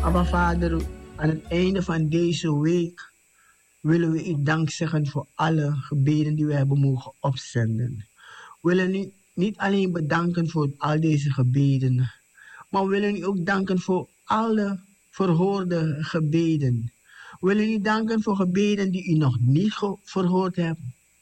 Abba Vader, aan het einde van deze week willen we u dank zeggen voor alle gebeden die we hebben mogen opzenden. We willen u niet alleen bedanken voor al deze gebeden, maar we willen u ook danken voor alle verhoorde gebeden. We willen u danken voor gebeden die u nog niet verhoord hebt.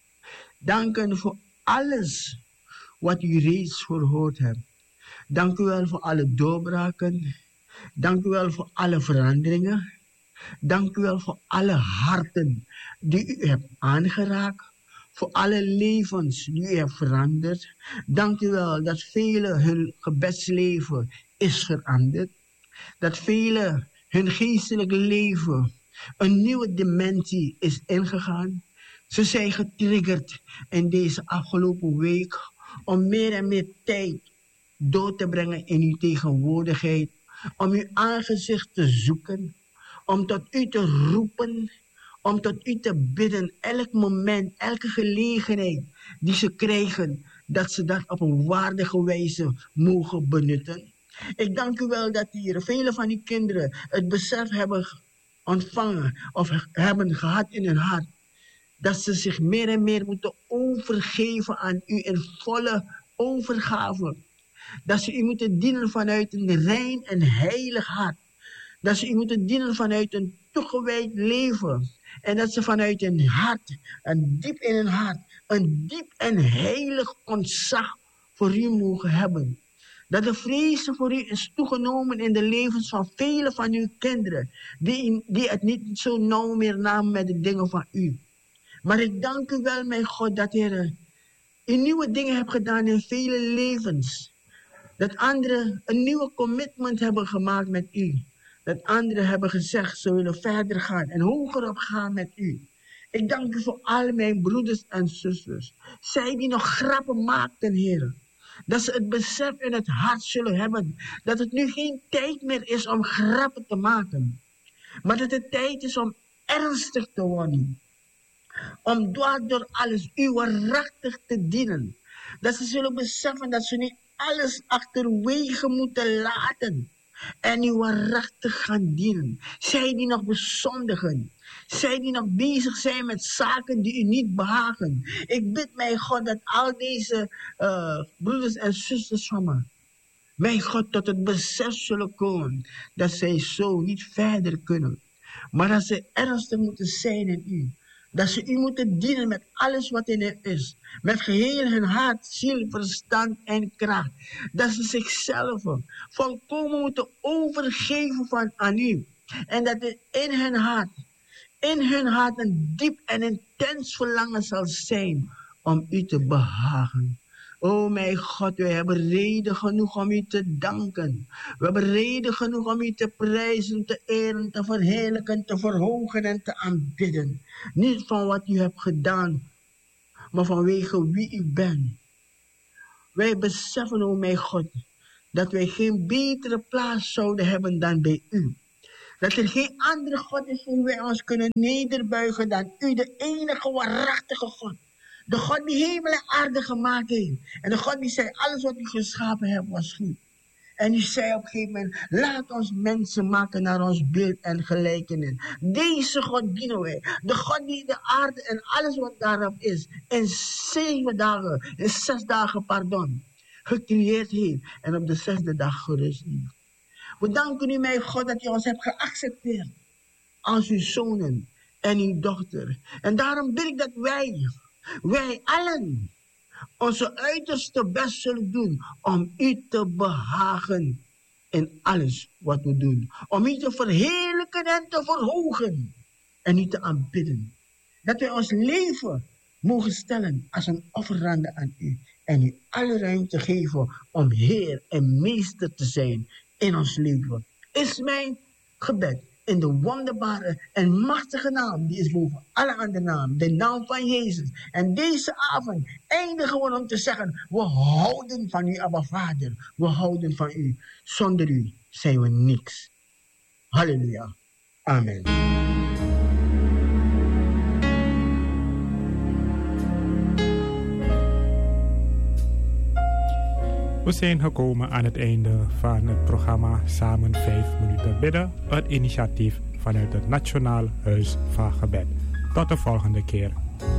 Danken voor alles wat u reeds verhoord hebt. Dank u wel voor alle doorbraken. Dank u wel voor alle veranderingen. Dank u wel voor alle harten die u hebt aangeraakt. Voor alle levens die u hebt veranderd. Dank u wel dat velen hun gebedsleven is veranderd. Dat velen hun geestelijk leven een nieuwe dimensie is ingegaan. Ze zijn getriggerd in deze afgelopen week om meer en meer tijd door te brengen in uw tegenwoordigheid. Om uw aangezicht te zoeken. Om tot u te roepen. Om tot u te bidden. Elk moment, elke gelegenheid die ze krijgen. Dat ze dat op een waardige wijze mogen benutten. Ik dank u wel dat hier vele van uw kinderen het besef hebben ontvangen. Of hebben gehad in hun hart. Dat ze zich meer en meer moeten overgeven aan u in volle overgave. Dat ze u moeten dienen vanuit een rein en heilig hart. Dat ze u moeten dienen vanuit een toegewijd leven. En dat ze vanuit hun hart, en diep in hun hart, een diep en heilig ontzag voor u mogen hebben. Dat de vrees voor u is toegenomen in de levens van vele van uw kinderen. Die het niet zo nauw meer namen met de dingen van u. Maar ik dank u wel, mijn God, dat Heer, u nieuwe dingen hebt gedaan in vele levens. Dat anderen een nieuwe commitment hebben gemaakt met u. Dat anderen hebben gezegd, ze willen verder gaan en hoger op gaan met u. Ik dank u voor al mijn broeders en zusters. Zij die nog grappen maakten, Heer. Dat ze het besef in het hart zullen hebben. Dat het nu geen tijd meer is om grappen te maken. Maar dat het tijd is om ernstig te worden. Om dwars door alles u waarachtig te dienen. Dat ze zullen beseffen dat ze niet alles achterwege moeten laten. En u waarachtig gaan dienen. Zij die nog bezondigen. Zij die nog bezig zijn met zaken die u niet behagen. Ik bid mijn God dat al deze broeders en zusters van me. Mijn God tot het besef zullen komen. Dat zij zo niet verder kunnen. Maar dat ze ernstig moeten zijn in u. Dat ze u moeten dienen met alles wat in hen is. Met geheel hun hart, ziel, verstand en kracht. Dat ze zichzelf volkomen moeten overgeven aan u. En dat er in hun hart een diep en intens verlangen zal zijn om u te behagen. O mijn God, wij hebben reden genoeg om u te danken. We hebben reden genoeg om u te prijzen, te eren, te verheerlijken, te verhogen en te aanbidden. Niet van wat u hebt gedaan, maar vanwege wie u bent. Wij beseffen, o mijn God, dat wij geen betere plaats zouden hebben dan bij u. Dat er geen andere God is voor wij ons kunnen nederbuigen dan u, de enige waarachtige God. De God die hemel en aarde gemaakt heeft. En de God die zei, alles wat u geschapen hebt was goed. En u zei op een gegeven moment, laat ons mensen maken naar ons beeld en gelijkenis. Deze God dienen wij. De God die de aarde en alles wat daarop is, in 6 dagen, gecreëerd heeft. En op de 6e dag gerust heeft. We danken u, mijn God, dat u ons hebt geaccepteerd. Als uw zonen en uw dochter. En daarom bid ik dat wij allen onze uiterste best zullen doen om u te behagen in alles wat we doen. Om u te verheerlijken en te verhogen en u te aanbidden. Dat wij ons leven mogen stellen als een offerande aan u en u alle ruimte geven om Heer en Meester te zijn in ons leven. Is mijn gebed. In de wonderbare en machtige naam, die is boven alle andere naam, de naam van Jezus. En deze avond eindigen we om te zeggen, we houden van u, Abba Vader. We houden van u. Zonder u zijn we niks. Halleluja. Amen. We zijn gekomen aan het einde van het programma Samen 5 minuten bidden. Het initiatief vanuit het Nationaal Huis van Gebed. Tot de volgende keer.